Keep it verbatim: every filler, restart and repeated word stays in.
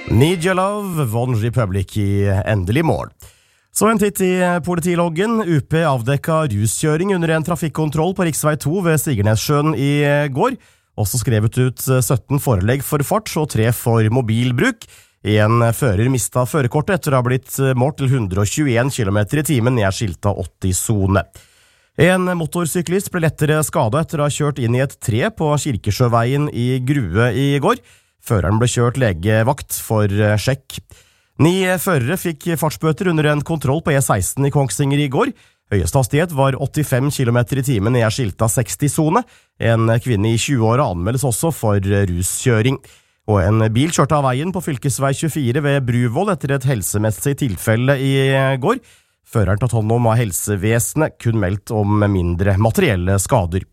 Need Your Love, One Republic i endelig mål. Så en titt i politiloggen. U P avdekka ruskjøring under en trafikkontroll på riksvei to ved Sigernessjøen i går. Også skrevet ut sytten forelegg for fart og tre for mobilbruk. En fører mistet førerkortet etter å ha blitt målt til hundre og tjueen kilometer i timen i en skilta åtti-sone. En motorsyklist ble lettere skadet etter å ha kjørt inn i et tre på Kirkesjøveien i Grue i går. Føreren ble kjørt legevakt for sjekk. Ni førere fikk fartsbøter under en kontroll på E seksten i Kongsvinger i går. Høyeste hastighet var åttifem kilometer i timen i en skilta seksti-sone. En kvinne i tjue-åra anmeldes også for ruskjøring. Og en bil kjørte av veien på fylkesvei tjuefire ved Bruvoll etter et helsemessig tilfelle i går. Føreren tatt hånd om av helsevesenet, kun meldt om mindre materielle skader.